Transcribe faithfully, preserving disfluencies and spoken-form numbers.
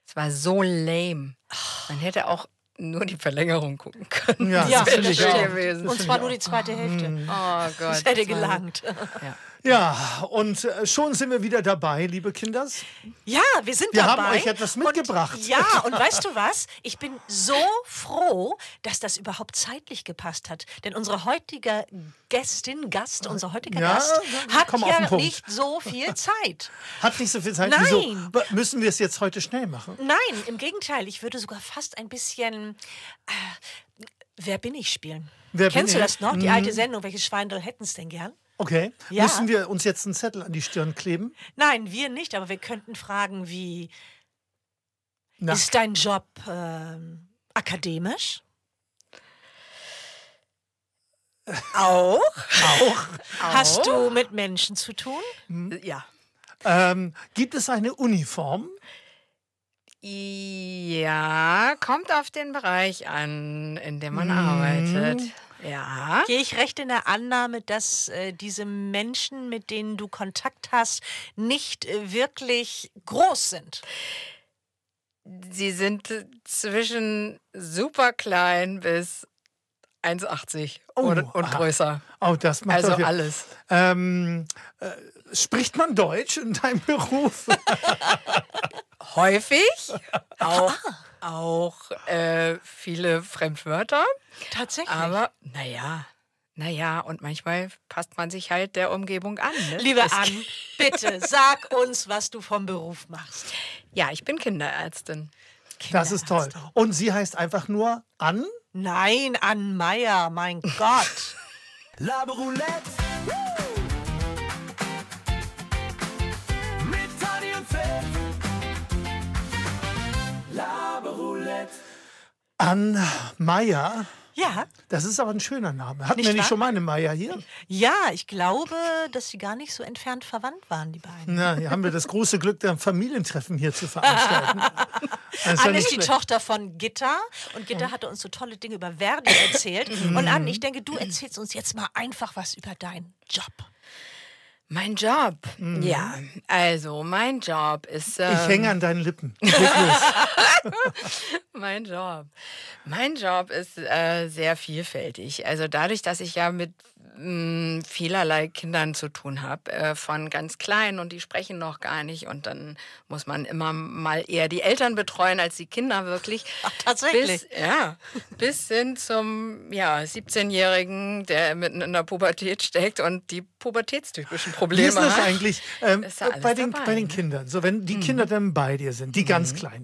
Es war so lame. Man hätte auch nur die Verlängerung gucken können. Ja, Ja, das finde ich das auch. stimmt. gewesen. Und zwar nur die zweite Hälfte. Oh Gott. Das hätte das war- gelangt. Ja. Ja, und äh, schon sind wir wieder dabei, liebe Kinders. Ja, wir sind Wir dabei. haben euch etwas mitgebracht. Und, ja, und weißt du was? Ich bin so froh, dass das überhaupt zeitlich gepasst hat. Denn unsere heutige Gästin, Gast, unser heutiger Ja, Gast hat komm auf den ja Punkt. nicht so viel Zeit. Hat nicht so viel Zeit. Nein. Wieso? Aber müssen wir es jetzt heute schnell machen? Nein, im Gegenteil. Ich würde sogar fast ein bisschen äh, Wer bin ich spielen. Wer Kennst bin du ich? das noch? Die alte Sendung. Welches Schweindel hätten es denn gern? Okay. Ja. Müssen wir uns jetzt einen Zettel an die Stirn kleben? Nein, wir nicht. Aber wir könnten fragen wie... Na, Ist dein Job ähm, akademisch? Auch? auch. Hast du mit Menschen zu tun? Ja. Ähm, gibt es eine Uniform? Ja, kommt auf den Bereich an, in dem man arbeitet. Ja. Gehe ich recht in der Annahme, dass äh, diese Menschen, mit denen du Kontakt hast, nicht äh, wirklich groß sind? Sie sind äh, zwischen super klein bis eins Komma achtzig und, und aha. größer. Oh, das macht Also doch viel- alles. Ähm, äh, spricht man Deutsch in deinem Beruf? Häufig, auch, auch äh, viele Fremdwörter. Tatsächlich. Aber naja, naja, und manchmal passt man sich halt der Umgebung an. Ne? Liebe Es- Ann, bitte sag uns, was du vom Beruf machst. Ja, ich bin Kinderärztin. Das ist toll. Kinderärztin. Und sie heißt einfach nur Ann? Nein, Ann Meier, mein Gott. Labe Roulette. Mit Tani und Fett. Labe Roulette. Ann Meier. Ja, Das ist aber ein schöner Name. Hatten Nicht wir nicht wahr? schon mal eine Meier hier? ja, ich glaube, dass sie gar nicht so entfernt verwandt waren, die beiden. Na, hier haben wir das große Glück, ein Familientreffen hier zu veranstalten. Das ist ja Ann nicht ist die schlecht. Tochter von Gitta und Gitta hatte uns so tolle Dinge über Verdi erzählt. Und Ann, ich denke, du erzählst uns jetzt mal einfach was über deinen Job. Mein Job. Ja, also mein Job ist. Ähm, Ich hänge an deinen Lippen. Wirklich. Mein Job. Mein Job ist äh, sehr vielfältig. Also dadurch, dass ich ja mit mh, vielerlei Kindern zu tun habe, äh, von ganz klein und die sprechen noch gar nicht und dann muss man immer mal eher die Eltern betreuen als die Kinder wirklich. Ach, tatsächlich? Bis, ja, bis hin zum ja, siebzehnjährigen, der mitten in der Pubertät steckt und die pubertätstypischen Probleme Wie ist das hat. eigentlich ähm, Ist da alles bei, den, dabei, bei den ne? Kindern? So, wenn die Kinder dann bei dir sind, die ganz kleinen.